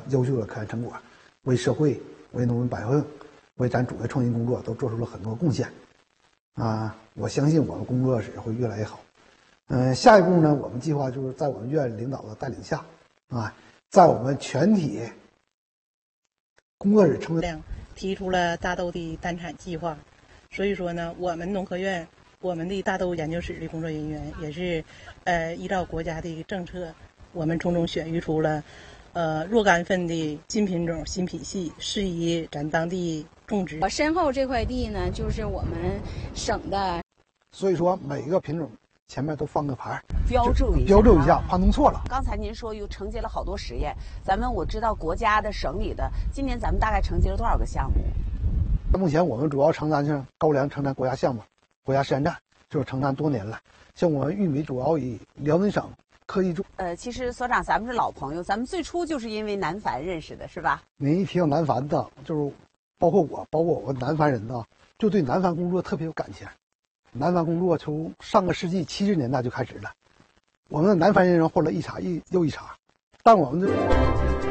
优秀的科研成果，为社会、为农民百姓、为咱主业创新工作都做出了很多贡献。我相信我们工作室会越来越好。下一步呢，我们计划就是在我们院领导的带领下，在我们全体工作室成员提出了大豆的单产计划。所以说呢，我们农科院我们的大豆研究室的工作人员也是依照国家的政策，我们从中选育出了若干份的新品种、新品系，适宜咱当地种植。 我身后这块地呢，就是我们省的， 所以说每一个品种前面都放个牌， 标注一下，怕弄错了。 刚才您说又承接了好多实验，我知道国家的、省里的，今年咱们大概承接了多少个项目？ 目前我们主要承担是高粱承担国家项目、国家实验站，就是承担多年了。像我们玉米主要以辽宁省科技其实所长咱们是老朋友，咱们最初就是因为南繁认识的，是吧？ 您一提到南繁的，就是包括我们南繁人呢，就对南繁工作特别有感情。南繁工作从上个世纪70年代就开始了，我们的南繁人员获了一茬又一茬，但我们